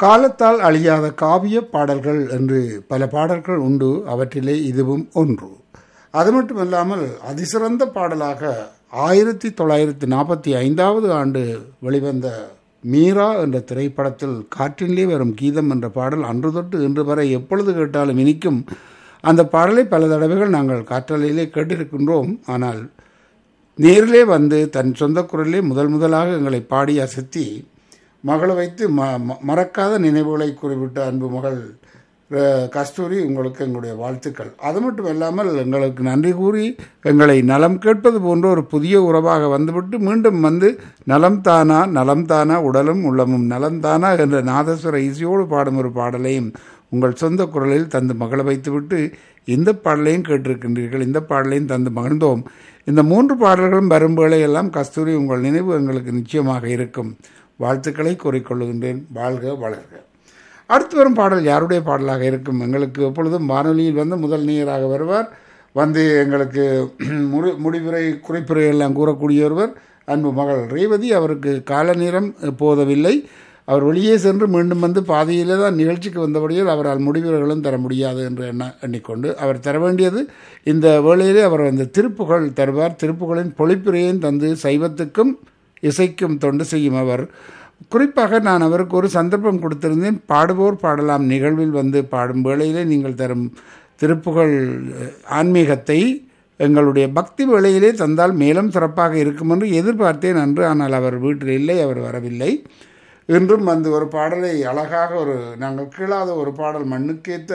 காலத்தால் அழியாத காவிய பாடல்கள் என்று பல பாடல்கள் உண்டு. அவற்றிலே இதுவும் ஒன்று. அது மட்டுமல்லாமல் அதிசிறந்த பாடலாக 1945 ஆண்டு வெளிவந்த மீரா என்ற திரைப்படத்தில் காற்றிலே வரும் கீதம் என்ற பாடல் அன்று தொட்டு இன்று வரை எப்பொழுது கேட்டாலும் இனிக்கும். அந்த பாடலை பல தடவைகள் நாங்கள் காற்றலையிலே கேட்டிருக்கின்றோம். ஆனால் நேரிலே வந்து தன் சொந்த குரலிலே முதலாக எங்களை பாடி அசத்தி மகளை வைத்து மறக்காத நினைவுகளை குறிப்பிட்ட அன்பு மகள் கஸ்தூரி, உங்களுக்கு எங்களுடைய வாழ்த்துக்கள். அது மட்டும் இல்லாமல் எங்களுக்கு நன்றி கூறி எங்களை நலம் கேட்பது போன்ற ஒரு புதிய உறவாக வந்துவிட்டு மீண்டும் வந்து நலம் தானா உடலும் உள்ளமும் நலம் தானா என்ற நாதஸ்வர இசையோடு பாடும் ஒரு பாடலையும் உங்கள் சொந்த குரலில் தந்து மகளை வைத்துவிட்டு இந்த பாடலையும் கேட்டிருக்கின்றீர்கள். இந்த பாடலையும் தந்து மகிழ்ந்தோம். இந்த 3 பாடல்களும் வரும் வேளையெல்லாம் கஸ்தூரி உங்கள் நினைவு எங்களுக்கு நிச்சயமாக இருக்கும். வாழ்த்துக்களை கூறிக்கொள்ளுகின்றேன். வாழ்க வளர்க. அடுத்து வரும் பாடல் யாருடைய பாடலாக இருக்கும்? எங்களுக்கு எப்பொழுதும் வானொலியில் வந்து முதல் நேயராக வருவார். வந்து எங்களுக்கு முடிவுரை குறிப்புரை எல்லாம் கூறக்கூடிய ஒருவர் அன்பு மகள் ரேவதி. அவருக்கு கால நேரம் போதவில்லை. அவர் வெளியே சென்று மீண்டும் வந்து பாதையிலே தான் நிகழ்ச்சிக்கு வந்தபடியால் அவரால் முடிவுரைகளும் தர முடியாது என்று எண்ணிக்கொண்டு அவர் தர வேண்டியது இந்த வேளையிலே அவர் அந்த திருப்புகழ் தருவார். திருப்புகளின் பொழிப்புரையும் தந்து சைவத்துக்கும் இசைக்கும் தொண்டு செய்யும் அவர். குறிப்பாக நான் அவருக்கு ஒரு சந்தர்ப்பம் கொடுத்திருந்தேன். பாடுவோர் பாடலாம் நிகழ்வில் வந்து பாடும் வேளையிலே நீங்கள் தரும் திருப்புகழ் ஆன்மீகத்தை எங்களுடைய பக்தி வேளையிலே தந்தால் மேலும் சிறப்பாக இருக்கும் என்று எதிர்பார்த்தேன் அன்று. ஆனால் அவர் வீட்டில் இல்லை, அவர் வரவில்லை. இன்றும் வந்து ஒரு பாடலை அழகாக நாங்கள் கீழாத ஒரு பாடல் மண்ணுக்கேத்த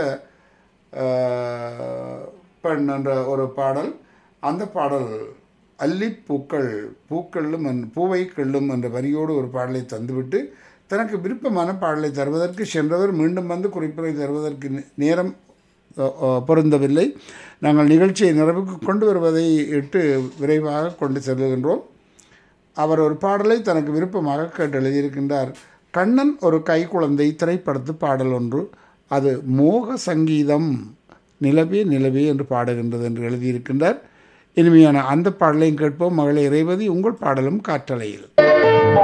பெண் என்ற ஒரு பாடல். அந்த பாடல் அல்லி பூக்களும் பூவை கள்ளும் என்ற வரியோடு ஒரு பாடலை தந்துவிட்டு தனக்கு விருப்பமான பாடலை தருவதற்கு சென்றவர் மீண்டும் வந்து குறிப்புரை தருவதற்கு நேரம் பொருந்தவில்லை. நாங்கள் நிகழ்ச்சியை நிறைவுக்கு கொண்டு வருவதை இட்டு விரைவாக கொண்டு செல்கின்றோம். அவர் ஒரு பாடலை தனக்கு விருப்பமாக கேட்டு எழுதியிருக்கின்றார். கண்ணன் ஒரு கைக்குழந்தை திரைப்படத்து பாடல் ஒன்று. அது மோக சங்கீதம் நிலவே நிலவே என்று பாடுகின்றது என்று எழுதியிருக்கின்றார். இனிமையான அந்த பாடலையும் கேட்போம். மகளை ரேவதி, உங்கள் பாடலும் காற்றலையில்.